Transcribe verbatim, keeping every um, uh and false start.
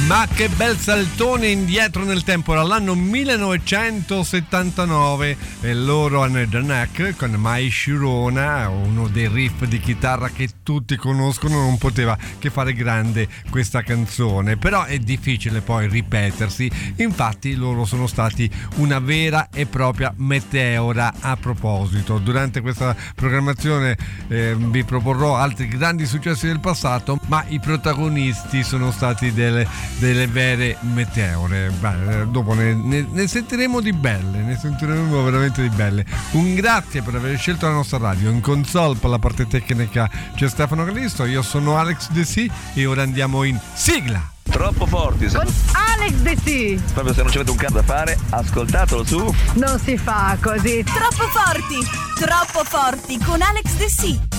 Ma che bel saltone indietro nel tempo, era l'anno millenovecentosettantanove e loro hanno The Knack con My Sharona, uno dei riff di chitarra che tutti conoscono, non poteva che fare grande questa canzone, però è difficile poi ripetersi, infatti loro sono stati una vera e propria meteora. A proposito, durante questa programmazione eh, vi proporrò altri grandi successi del passato, ma i protagonisti sono stati delle delle vere meteore. Beh, dopo ne, ne, ne sentiremo di belle, ne sentiremo veramente di belle. Un grazie per aver scelto la nostra radio. In console per la parte tecnica c'è Stefano Calisto, io sono Alex De C e ora andiamo in sigla. Troppo forti, se... Alex De C. Proprio se non c'avete un cazzo da fare, ascoltatelo su. Non si fa così. Troppo forti, troppo forti con Alex De C.